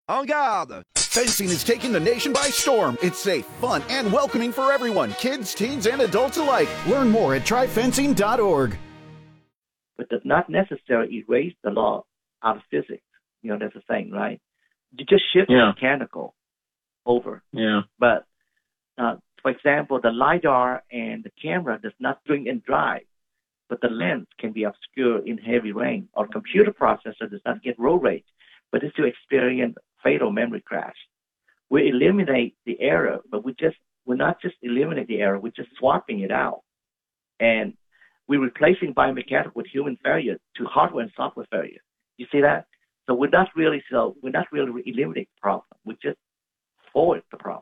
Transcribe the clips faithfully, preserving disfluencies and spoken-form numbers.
En garde! Fencing is taking the nation by storm. It's safe, fun, and welcoming for everyone, kids, teens, and adults alike. Learn more at try fencing dot org. But does not necessarily erase the law out of physics. You know, that's the thing, right? You just shift yeah. the mechanical over. Yeah. But, uh, for example, the LiDAR and the camera does not drink and drive, but the lens can be obscured in heavy rain. Or computer processor does not get road rage, but it still experience fatal memory crash. We eliminate the error, but we just, we're not just eliminating the error, we're just swapping it out. And we're replacing biomechanical with human failure to hardware and software failure. You see that? So we're not really, so we're not really eliminating the problem. We just forward the problem.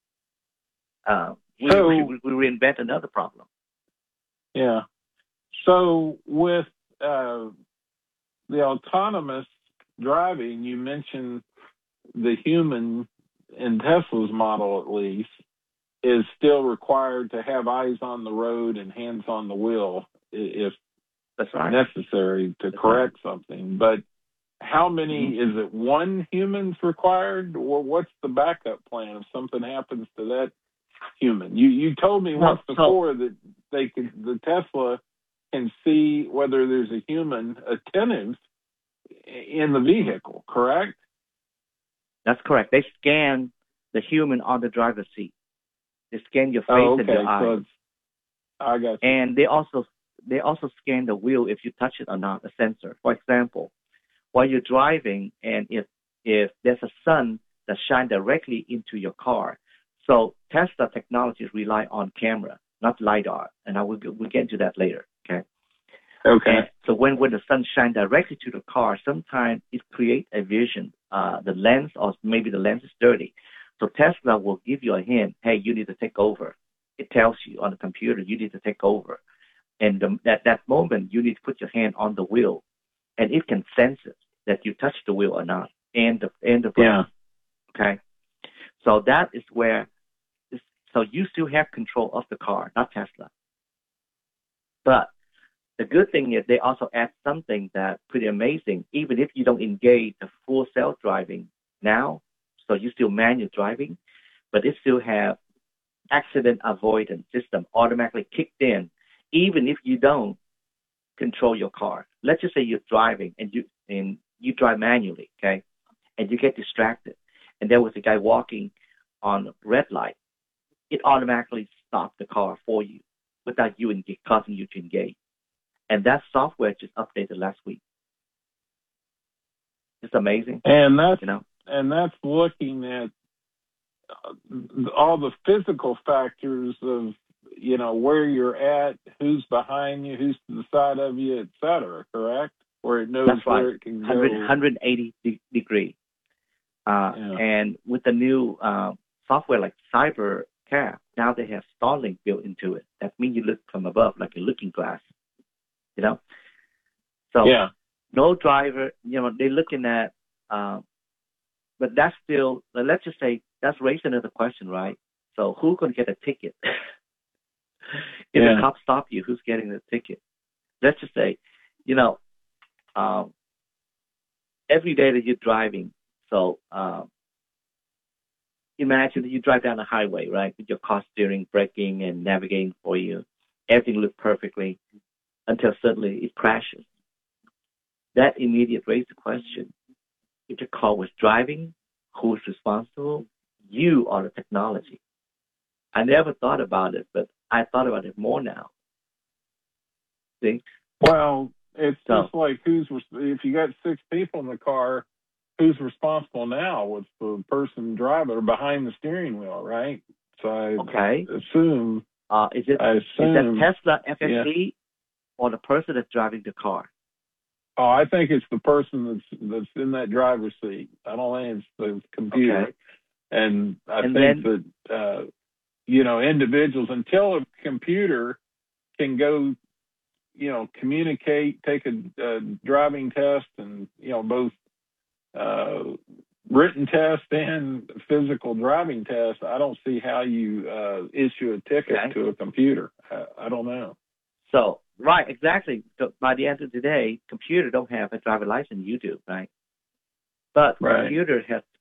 Uh, we, so, we, we reinvent another problem. Yeah. So with uh, the autonomous driving, you mentioned the human, in Tesla's model at least, is still required to have eyes on the road and hands on the wheel if That's right. necessary to That's correct right. something. But how many, mm-hmm. is it one human's required, or what's the backup plan if something happens to that human? You you told me well, once before so, that they could, the Tesla can see whether there's a human attentive in the vehicle, correct? That's correct. They scan the human on the driver's seat. They scan your face oh, okay. and your eyes. So I got you. And they also they also scan the wheel if you touch it or not, a sensor. For example, while you're driving and if if there's a sun that shines directly into your car. So Tesla technologies rely on camera, not LiDAR. And I will we'll get into that later. Okay. Okay. And so when, when the sun shines directly to the car, sometimes it creates a vision. Uh, the lens, or maybe the lens is dirty. So Tesla will give you a hint, hey, you need to take over. It tells you on the computer, you need to take over. And the, at that moment, you need to put your hand on the wheel. And it can sense it, that you touch the wheel or not, and the, and the brake. Yeah. Okay? So that is where, so you still have control of the car, not Tesla. But the good thing is they also add something that's pretty amazing. Even if you don't engage the full self-driving now, so you still manual driving, but it still have accident avoidance system automatically kicked in, even if you don't control your car. Let's just say you're driving and you and you drive manually, okay, and you get distracted, and there was a guy walking on red light. It automatically stopped the car for you without you engage, causing you to engage. And that software just updated last week. It's amazing. And that's, you know, and that's looking at all the physical factors of, you know, where you're at, who's behind you, who's to the side of you, et cetera, correct? Where it knows that's where right. it can one hundred, go. one hundred eighty de- degree. Uh, yeah. And with the new uh, software like CyberCab, now they have Starlink built into it. That means you look from above like a looking glass. You know, so yeah. no driver. You know, they're looking at, uh, but that's still. Let's just say that's raising another question, right? So who's going to get a ticket? if yeah. the cops stop you, who's getting the ticket? Let's just say, you know, um, every day that you're driving. So um, imagine that you drive down the highway, right, with your car steering, braking, and navigating for you. Everything looks perfectly. Until suddenly it crashes. That immediately raises the question, if the car was driving, who's responsible? You are the technology. I never thought about it, but I thought about it more now. See? Well, it's so, just like who's, if you got six people in the car, who's responsible now? What's the person driving or behind the steering wheel, right? So I okay. assume. Uh, is it I assume, is that Tesla F S D? Yeah. Or the person that's driving the car? Oh, I think it's the person that's that's in that driver's seat. I don't think it's the computer. Okay. And I and think then, that, uh, you know, individuals, until a computer can go, you know, communicate, take a, a driving test and, you know, both uh, written test and physical driving test, I don't see how you uh, issue a ticket okay. to a computer. I, I don't know. So, right, exactly. So by the end of the day, computer don't have a driver license. You do, right? But right. computer has